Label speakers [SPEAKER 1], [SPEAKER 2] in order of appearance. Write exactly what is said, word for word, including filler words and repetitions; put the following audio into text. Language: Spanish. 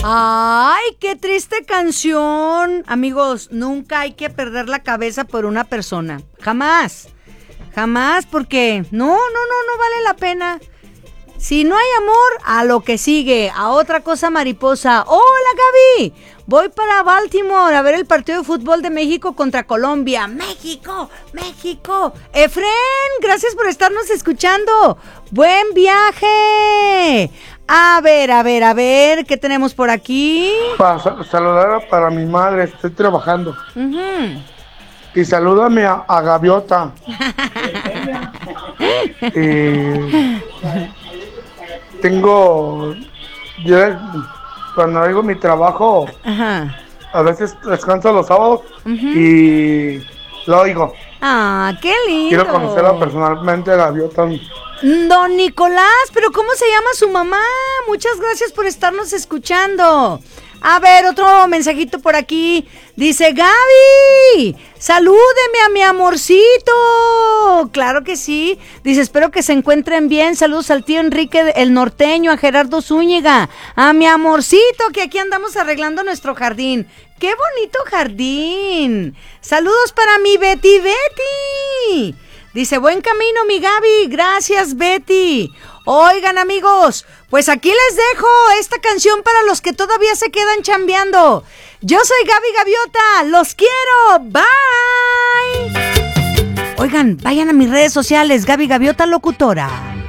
[SPEAKER 1] Ay, qué triste canción. Amigos, nunca hay que perder la cabeza por una persona. Jamás. Jamás, porque no, no, no, no vale la pena. Si no hay amor, a lo que sigue, a otra cosa mariposa. ¡Hola, Gaby! Voy para Baltimore a ver el partido de fútbol de México contra Colombia. ¡México! ¡México! Efren, gracias por estarnos escuchando. ¡Buen viaje! A ver, a ver, a ver, ¿qué tenemos por aquí?
[SPEAKER 2] Para sal- saludar para mi madre, estoy trabajando.
[SPEAKER 1] Uh-huh.
[SPEAKER 2] Y salúdame a, a Gaviota. Y tengo, yo cuando hago mi trabajo,
[SPEAKER 1] Ajá.
[SPEAKER 2] a veces descanso los sábados
[SPEAKER 1] Uh-huh.
[SPEAKER 2] y lo oigo.
[SPEAKER 1] Ah, qué lindo.
[SPEAKER 2] Quiero conocerla personalmente a Gaviota.
[SPEAKER 1] Don Nicolás, pero ¿cómo se llama su mamá? Muchas gracias por estarnos escuchando. A ver, otro mensajito por aquí. Dice, Gaby, salúdeme a mi amorcito. Claro que sí. Dice, espero que se encuentren bien. Saludos al tío Enrique, el norteño, a Gerardo Zúñiga, a mi amorcito, que aquí andamos arreglando nuestro jardín. ¡Qué bonito jardín! Saludos para mi Betty Betty. Dice, buen camino, mi Gaby. Gracias, Betty. Oigan, amigos, pues aquí les dejo esta canción para los que todavía se quedan chambeando. Yo soy Gaby Gaviota. Los quiero. Bye. Oigan, vayan a mis redes sociales, Gaby Gaviota Locutora.